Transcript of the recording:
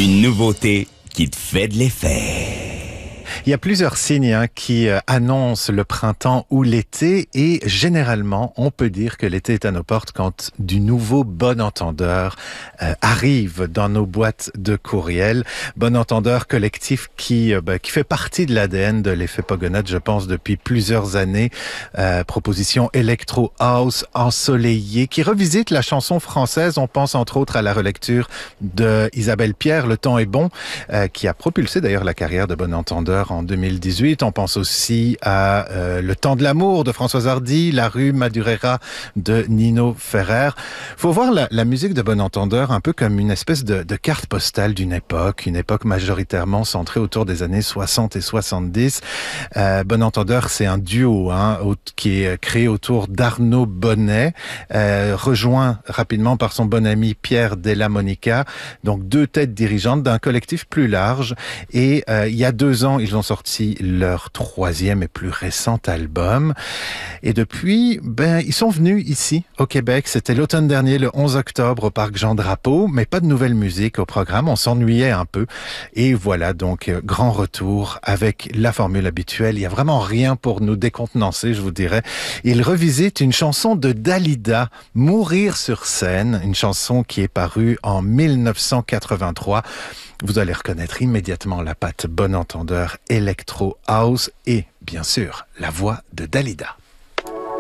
Une nouveauté qui te fait de l'effet. Il y a plusieurs signes qui annoncent le printemps ou l'été et généralement, on peut dire que l'été est à nos portes quand du nouveau Bon Entendeur arrive dans nos boîtes de courriel. Bon Entendeur collectif qui fait partie de l'ADN de l'effet Pogonade, je pense, depuis plusieurs années. Proposition électro-house ensoleillée qui revisite la chanson française. On pense entre autres à la relecture de Isabelle Pierre, Le temps est bon, qui a propulsé d'ailleurs la carrière de Bon Entendeur en 2018. On pense aussi à Le temps de l'amour de Françoise Hardy, La rue Madureira de Nino Ferrer. Faut voir la musique de Bon Entendeur un peu comme une espèce de carte postale d'une époque, une époque majoritairement centrée autour des années 60 et 70. Bon Entendeur, c'est un duo qui est créé autour d'Arnaud Bonnet, rejoint rapidement par son bon ami Pierre Della Monica, donc deux têtes dirigeantes d'un collectif plus large. Et il y a 2 ans, ils ont sorti leur 3e et plus récent album. Et depuis, ils sont venus ici, au Québec. C'était l'automne dernier, le 11 octobre, au Parc Jean-Drapeau, mais pas de nouvelle musique au programme. On s'ennuyait un peu. Et voilà, donc, grand retour avec la formule habituelle. Il y a vraiment rien pour nous décontenancer, je vous dirais. Ils revisitent une chanson de Dalida, Mourir sur scène, une chanson qui est parue en 1983. Vous allez reconnaître immédiatement la patte Bon Entendeur, Electro House et, bien sûr, la voix de Dalida.